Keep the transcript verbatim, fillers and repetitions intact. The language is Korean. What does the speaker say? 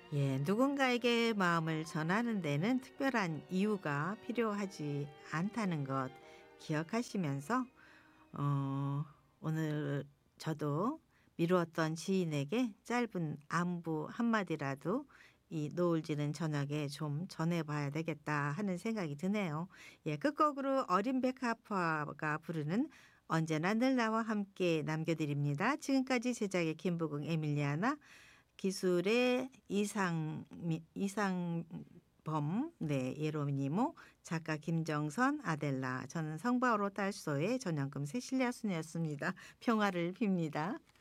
예, 누군가에게 마음을 전하는 데는 특별한 이유가 필요하지 않다는 것 기억하시면서 어 오늘 저도 미루었던 지인에게 짧은 안부 한마디라도 이 노을 지는 저녁에 좀 전해 봐야 되겠다 하는 생각이 드네요. 예, 끝곡으로 어린 백합화가 부르는 언제나 늘 나와 함께 남겨 드립니다. 지금까지 제작의 김부궁 에밀리아나, 기술의 이상 이상범, 네, 예로니모, 작가 김정선, 아델라, 저는 성바오로 딸소의 전영금 세실리아 순이었습니다. 평화를 빕니다.